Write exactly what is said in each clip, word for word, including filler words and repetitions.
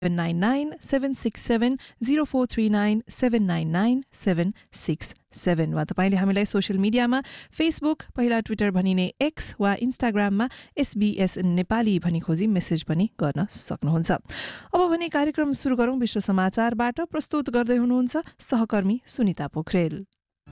seven nine nine seven six seven zero four three nine seven nine nine seven six seven वा तपाईले हामीलाई social मिडियामा Facebook पहिला Twitter भनिने x वा इन्स्टाग्राममा एसबीएस नेपाली भनी खोजी मेसेज पनि गर्न सक्नुहुन्छ। अब भने कार्यक्रम सुरु गरौं विश्व समाचारबाट। प्रस्तुत गर्दै हुनुहुन्छ सहकर्मी सुनिता पोखरेल।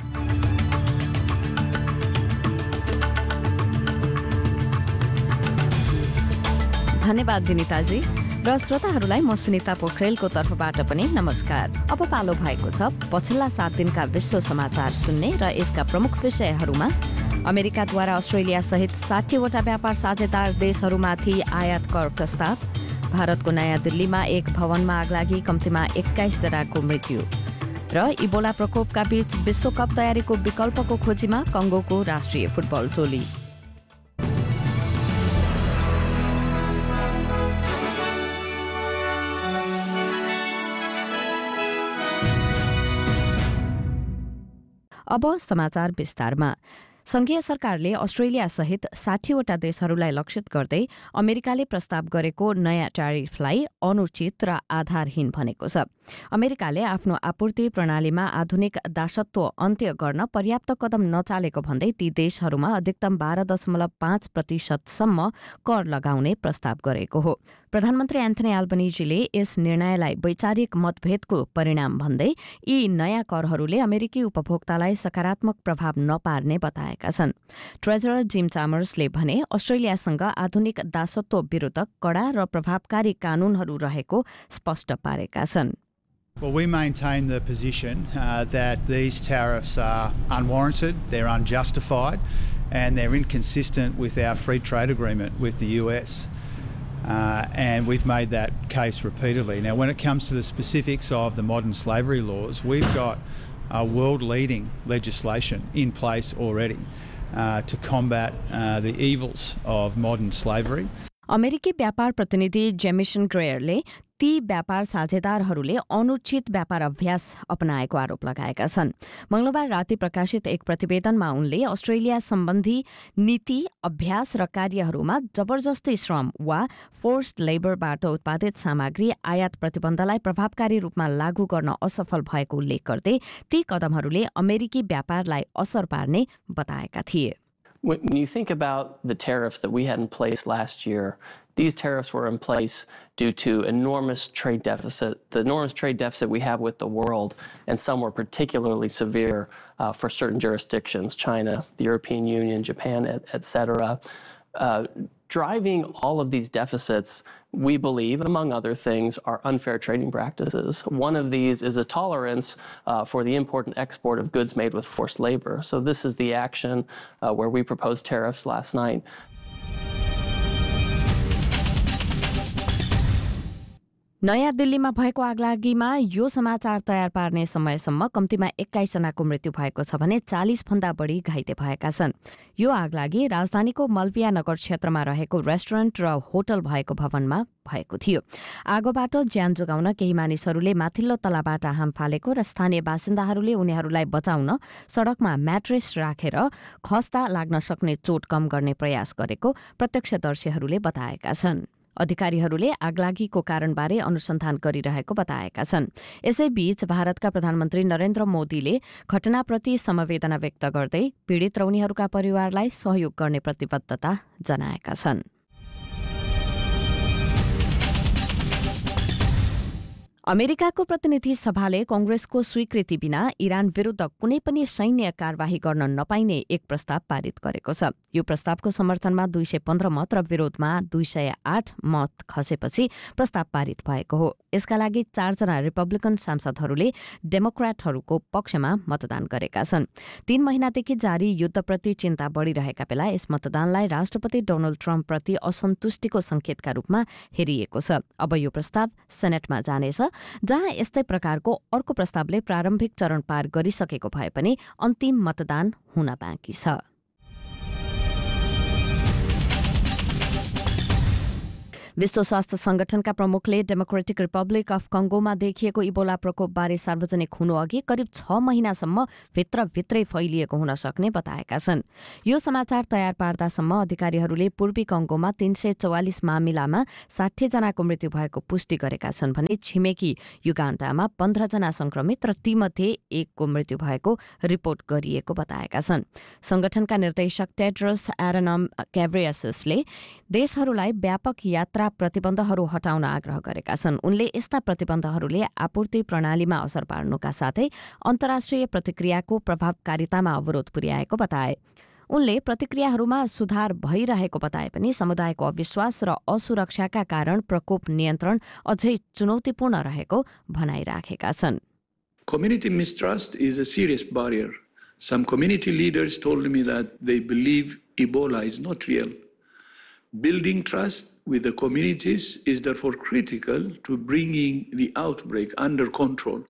धन्यवाद विनिताजी र श्रोताहरूलाई म सुनिता पोखरेलको तर्फबाट पनि नमस्कार। अब पालो भएको छ पछिल्ला सात दिनका विश्व समाचार सुन्ने र यसका प्रमुख विषयहरूमा अमेरिकाद्वारा अस्ट्रेलिया सहित साठीवटा व्यापार साझेदार देशहरूमाथि आयात कर प्रस्ताव, भारतको नयाँ दिल्लीमा एक भवनमा आगलागी, कम्तीमा एक्काइस जनाको मृत्यु र इबोला प्रकोपका बीच विश्वकप तयारीको विकल्पको खोजीमा कङ्गोको राष्ट्रिय फुटबल टोली। अब समाचार विस्तारमा। संघीय सरकारले अस्ट्रेलिया सहित साठीवटा देशहरूलाई लक्षित गर्दै अमेरिकाले प्रस्ताव गरेको नयाँ ट्यारिफलाई अनुचित र आधारहीन भनेको छ। अमेरिकाले आफ्नो आपूर्ति प्रणालीमा आधुनिक दासत्व अन्त्य गर्न पर्याप्त कदम नचालेको भन्दै ती देशहरूमा अधिकतम बाह्र दशमलव पाँच प्रतिशतसम्म कर लगाउने प्रस्ताव गरेको हो। प्रधानमन्त्री एन्थनी एल्बनीजीले यस निर्णयलाई वैचारिक मतभेदको परिणाम भन्दै यी नयाँ करहरूले अमेरिकी उपभोक्तालाई सकारात्मक प्रभाव नपार्ने बताएका छन्। ट्रेजरर जिम चामर्सले भने अस्ट्रेलियासँग आधुनिक दासत्व विरुद्ध कडा र प्रभावकारी कानूनहरू रहेको स्पष्ट पारेका छन्। Well, we maintain the position uh, that these tariffs are unwarranted, they're unjustified, and they're inconsistent with our free trade agreement with the U S. Uh, and we've made that case repeatedly. Now, when it comes to the specifics of the modern slavery laws, we've got a world-leading legislation in place already uh, to combat uh, the evils of modern slavery. अमेरिकी व्यापार प्रतिनिधि Jameson ग्रेयरले ती व्यापार साझेदारहरूले अनुचित व्यापार अभ्यास अपनाएको आरोप लगाएका छन्। मंगलबार राति प्रकाशित एक प्रतिवेदनमा उनले अस्ट्रेलिया सम्बन्धी नीति, अभ्यास र कार्यहरूमा जबरजस्ती श्रम वा फोर्स्ड लेबरबाट उत्पादित सामग्री आयात प्रतिबन्धलाई प्रभावकारी रूपमा लागू गर्न असफल भएको उल्लेख गर्दै ती कदमहरूले अमेरिकी व्यापारलाई असर पार्ने बताएका थिए। When you think about the tariffs that we had in place last year, these tariffs were in place due to enormous trade deficit, the enormous trade deficit we have with the world, and some were particularly severe uh, for certain jurisdictions, China, the European Union, Japan, et, et cetera. Uh, driving all of these deficits, we believe, among other things, are unfair trading practices. One of these is a tolerance uh, for the import and export of goods made with forced labor. So this is the action uh, where we proposed tariffs last night. नयाँ दिल्लीमा भएको आगलागीमा यो समाचार तयार पार्ने समयसम्म कम्तीमा एक्काइस जनाको मृत्यु भएको छ भने चालीस भन्दा बढी घाइते भएका छन्। यो आगलागी राजधानीको मल्विया नगर क्षेत्रमा रहेको रेस्टुरेन्ट र होटल भएको भवनमा भएको थियो। आगोबाट ज्यान जोगाउन केही मानिसहरूले माथिल्लो तलाबाट हाम फालेको र स्थानीय बासिन्दाहरूले उनीहरूलाई बचाउन सड़कमा म्याट्रेस राखेर खस्दा लाग्न सक्ने चोट कम गर्ने प्रयास गरेको प्रत्यक्षदर्शीहरूले बताएका छन्। अधिकारीहरूले आगलागीको कारणबारे अनुसन्धान गरिरहेको बताएका छन्। यसैबीच भारतका प्रधानमन्त्री नरेन्द्र मोदीले घटनाप्रति समवेदना व्यक्त गर्दै पीडित र उनीहरूका परिवारलाई सहयोग गर्ने प्रतिबद्धता जनाएका छन्। अमेरिकाको प्रतिनिधि सभाले कांग्रेसको स्वीकृति बिना इरान विरुद्ध कुनै पनि सैन्य कार्यवाही गर्न नपाइने एक प्रस्ताव पारित गरेको छ। यो प्रस्तावको समर्थनमा दुई सय पन्ध्र मत र विरोधमा दुई सय आठ मत खसेपछि प्रस्ताव पारित भएको हो। यसका लागि चारजना रिपब्लिकन सांसदहरूले डेमोक्रेटहरूको पक्षमा मतदान गरेका छन्। तीन महिनादेखि जारी युद्धप्रति चिन्ता बढ़िरहेका बेला यस मतदानलाई राष्ट्रपति डोनाल्ड ट्रम्पप्रति असन्तुष्टिको संकेतका रूपमा हेरिएको छ। अब यो प्रस्ताव सेनेटमा जानेछ, जहाँ यस्तै प्रकारको अर्को प्रस्तावले प्रारम्भिक चरण पार गरिसकेको भए पनि अन्तिम मतदान हुन बाँकी छ। विश्व स्वास्थ्य संगठनका प्रमुखले डेमोक्रेटिक रिपब्लिक अफ कङ्गोमा देखिएको इबोला प्रकोपबारे सार्वजनिक हुनु अघि करिब छ महिनासम्म भित्रभित्रै फैलिएको हुन सक्ने बताएका छन्। यो समाचार तयार पार्दासम्म अधिकारीहरूले पूर्वी कङ्गोमा तीन सय चौवालिस मामिलामा साठी जनाको मृत्यु भएको पुष्टि गरेका छन् भने छिमेकी युगान्डामा पन्ध्र जना संक्रमित र तीमध्ये एकको मृत्यु भएको रिपोर्ट गरिएको बताएका छन्। संगठनका निर्देशक टेड्रोस एडनम घेब्रेयेससले देशहरूलाई व्यापक यात्रा प्रतिबन्धहरू हटाउन आग्रह गरेका छन्। उनले यस्ता प्रतिबन्धहरूले आपूर्ति प्रणालीमा असर पार्नुका साथै अन्तर्राष्ट्रिय प्रतिक्रियाको प्रभावकारितामा अवरोध पुर्याएको बताए। उनले प्रतिक्रियाहरूमा सुधार भइरहेको बताए पनि समुदायको अविश्वास र असुरक्षाका कारण प्रकोप नियन्त्रण अझै चुनौतीपूर्ण रहेको भनाइराखेका छन्। Community mistrust is a serious barrier. Some community leaders told me that they believe Ebola is not real. Building trust with the communities is therefore critical to bringing the outbreak under control.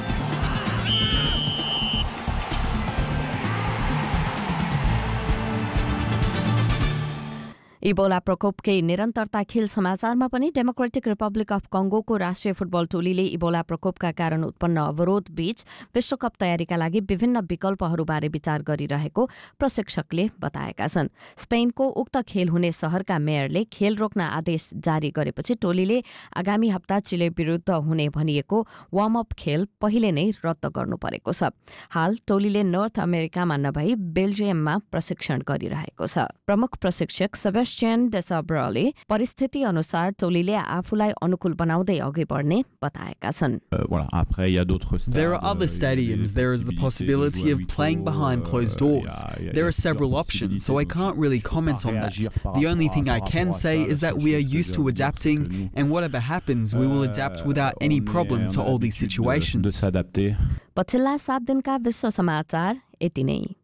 Ebola प्रकोपकै निरन्तरता खेल समाचारमा पनि democratic Republic of कङ्गोको राष्ट्रिय football टोलीले Ebola प्रकोपका कारण उत्पन्न अवरोध बीच विश्वकप तयारीका लागि विभिन्न विकल्पहरूबारे विचार गरिरहेको प्रशिक्षकले बताएका छन्। स्पेनको उक्त खेल हुने शहरका मेयरले खेल रोक्न आदेश जारी गरेपछि टोलीले आगामी हप्ता चिले विरुद्ध हुने भनिएको वार्म अप खेल पहिले नै रद्द गर्नु परेको छ। हाल टोलीले नर्थ अमेरिकामा नभई बेल्जियममा प्रशिक्षण गरिरहेको छ। प्रमुख प्रशिक्षक सेबेस्टियन डेसाब्राले परिस्थिति अनुसार टोलीले आफूलाई अनुकूल बनाउँदै अघि बढ्ने बताएका छन्। There are other stadiums. There is the possibility of playing behind closed doors. There are several options, so I can't really comment on that. The only thing I can say is that we are used to adapting, and whatever happens, we will adapt without any problem to all these situations. पछिल्ला सात दिनका विश्व समाचार यति नै।